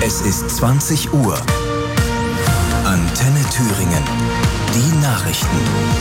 Es ist 20 Uhr. Antenne Thüringen. Die Nachrichten.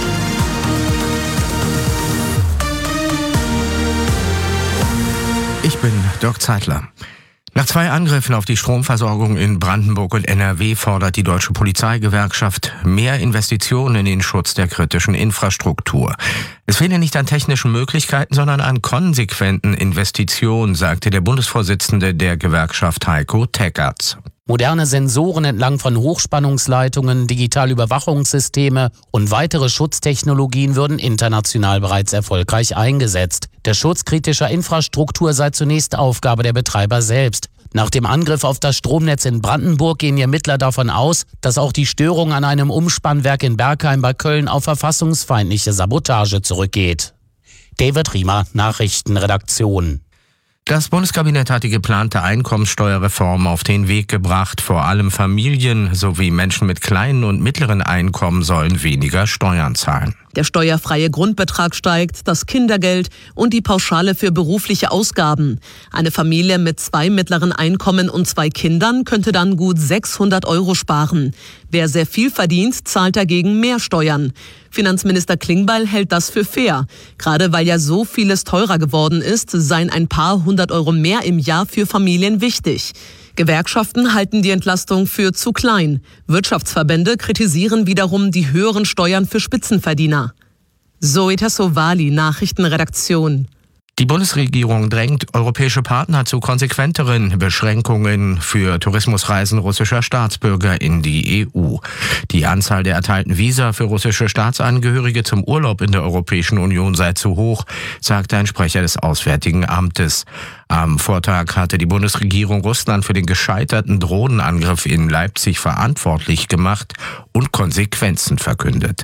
Ich bin Dirk Zeitler. Nach 2 Angriffen auf die Stromversorgung in Brandenburg und NRW fordert die Deutsche Polizeigewerkschaft mehr Investitionen in den Schutz der kritischen Infrastruktur. Es fehle nicht an technischen Möglichkeiten, sondern an konsequenten Investitionen, sagte der Bundesvorsitzende der Gewerkschaft Heiko Teckerts. Moderne Sensoren entlang von Hochspannungsleitungen, digitale Überwachungssysteme und weitere Schutztechnologien würden international bereits erfolgreich eingesetzt. Der Schutz kritischer Infrastruktur sei zunächst Aufgabe der Betreiber selbst. Nach dem Angriff auf das Stromnetz in Brandenburg gehen die Ermittler davon aus, dass auch die Störung an einem Umspannwerk in Bergheim bei Köln auf verfassungsfeindliche Sabotage zurückgeht. David Riemer, Nachrichtenredaktion. Das Bundeskabinett hat die geplante Einkommenssteuerreform auf den Weg gebracht. Vor allem Familien sowie Menschen mit kleinen und mittleren Einkommen sollen weniger Steuern zahlen. Der steuerfreie Grundbetrag steigt, das Kindergeld und die Pauschale für berufliche Ausgaben. Eine Familie mit 2 mittleren Einkommen und 2 Kindern könnte dann gut 600 € sparen. Wer sehr viel verdient, zahlt dagegen mehr Steuern. Finanzminister Klingbeil hält das für fair. Gerade weil ja so vieles teurer geworden ist, seien ein paar 100 € mehr im Jahr für Familien wichtig. Gewerkschaften halten die Entlastung für zu klein. Wirtschaftsverbände kritisieren wiederum die höheren Steuern für Spitzenverdiener. Zoe Tassovali, Nachrichtenredaktion. Die Bundesregierung drängt europäische Partner zu konsequenteren Beschränkungen für Tourismusreisen russischer Staatsbürger in die EU. Die Anzahl der erteilten Visa für russische Staatsangehörige zum Urlaub in der Europäischen Union sei zu hoch, sagte ein Sprecher des Auswärtigen Amtes. Am Vortag hatte die Bundesregierung Russland für den gescheiterten Drohnenangriff in Leipzig verantwortlich gemacht und Konsequenzen verkündet.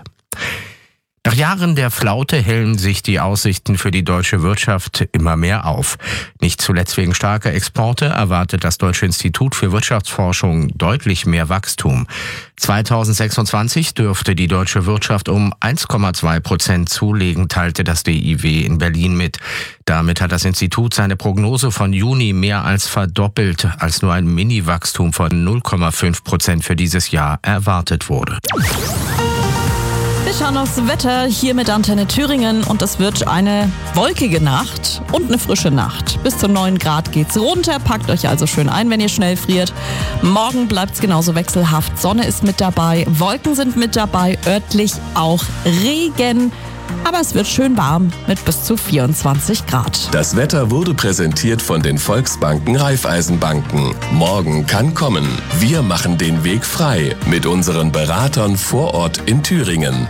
Nach Jahren der Flaute hellen sich die Aussichten für die deutsche Wirtschaft immer mehr auf. Nicht zuletzt wegen starker Exporte erwartet das Deutsche Institut für Wirtschaftsforschung deutlich mehr Wachstum. 2026 dürfte die deutsche Wirtschaft um 1,2% zulegen, teilte das DIW in Berlin mit. Damit hat das Institut seine Prognose von Juni mehr als verdoppelt, als nur ein Mini-Wachstum von 0,5% für dieses Jahr erwartet wurde. Wir schauen aufs Wetter hier mit Antenne Thüringen und es wird eine wolkige Nacht und eine frische Nacht. Bis zu 9 Grad geht's runter, packt euch also schön ein, wenn ihr schnell friert. Morgen bleibt's genauso wechselhaft, Sonne ist mit dabei, Wolken sind mit dabei, örtlich auch Regen. Aber es wird schön warm mit bis zu 24 Grad. Das Wetter wurde präsentiert von den Volksbanken Raiffeisenbanken. Morgen kann kommen. Wir machen den Weg frei mit unseren Beratern vor Ort in Thüringen.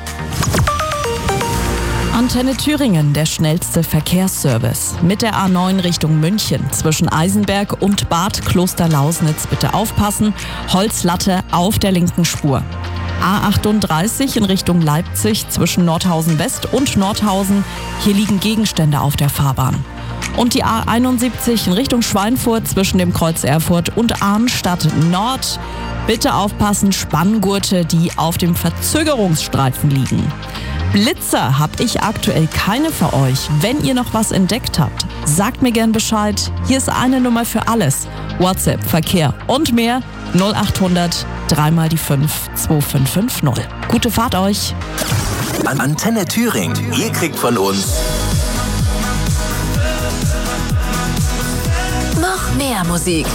Antenne Thüringen, der schnellste Verkehrsservice. Mit der A9 Richtung München zwischen Eisenberg und Bad Klosterlausnitz bitte aufpassen. Holzlatte auf der linken Spur. A38 in Richtung Leipzig zwischen Nordhausen West und Nordhausen. Hier liegen Gegenstände auf der Fahrbahn. Und die A71 in Richtung Schweinfurt zwischen dem Kreuz Erfurt und Arnstadt Nord. Bitte aufpassen, Spanngurte, die auf dem Verzögerungsstreifen liegen. Blitzer habe ich aktuell keine für euch. Wenn ihr noch was entdeckt habt, sagt mir gern Bescheid. Hier ist eine Nummer für alles. WhatsApp, Verkehr und mehr 0800 3 mal die 5 2550. Gute Fahrt euch. Antenne Thüringen. Ihr kriegt von uns noch mehr Musik.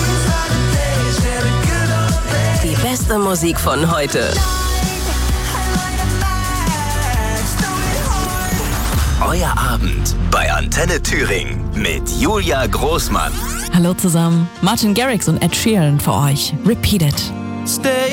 Die beste Musik von heute. Euer Abend bei Antenne Thüringen mit Julia Großmann. Hallo zusammen, Martin Garrix und Ed Sheeran für euch. Repeat It.